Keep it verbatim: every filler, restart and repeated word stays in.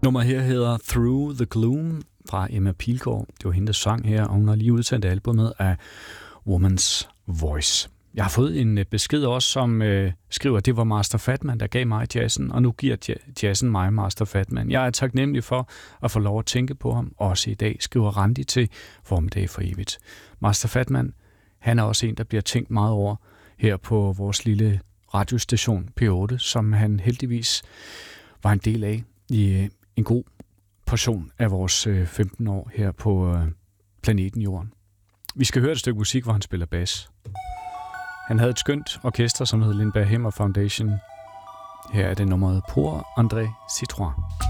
Nummer her hedder Through the Gloom fra Emma Pilgaard. Det var hende, der sang her, og hun har lige udsendt albumet af Woman's Voice. Jeg har fået en besked også, som øh, skriver, at det var Master Fatman, der gav mig jazzen, og nu giver jazzen mig Master Fatman. Jeg er taknemmelig for at få lov at tænke på ham, også i dag, skriver Randi til Formiddag for evigt. Master Fatman, han er også en, der bliver tænkt meget over her på vores lille radiostation P otte, som han heldigvis var en del af i en god portion af vores femten år her på planeten Jorden. Vi skal høre et stykke musik, hvor han spiller bas. Han havde et skønt orkester, som hed Lindbergh Hemmer Foundation. Her er det nummeret Pour André Citroën.